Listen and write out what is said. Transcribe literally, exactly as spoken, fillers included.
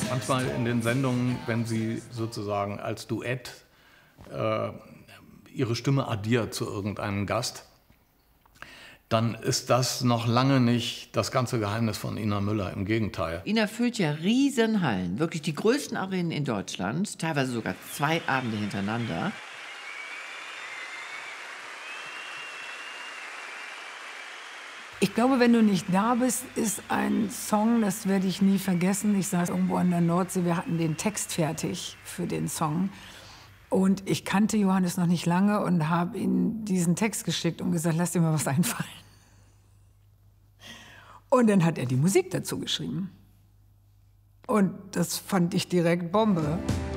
Manchmal in den Sendungen, wenn Sie sozusagen als Duett äh, Ihre Stimme addiert zu irgendeinem Gast, dann ist das noch lange nicht das ganze Geheimnis von Ina Müller. Im Gegenteil. Ina füllt ja Riesenhallen, wirklich die größten Arenen in Deutschland, teilweise sogar zwei Abende hintereinander. Ich glaube, wenn du nicht da bist, ist ein Song, das werde ich nie vergessen. Ich saß irgendwo an der Nordsee, wir hatten den Text fertig für den Song. Und ich kannte Johannes noch nicht lange und habe ihm diesen Text geschickt und gesagt, lass dir mal was einfallen. Und dann hat er die Musik dazu geschrieben. Und das fand ich direkt Bombe.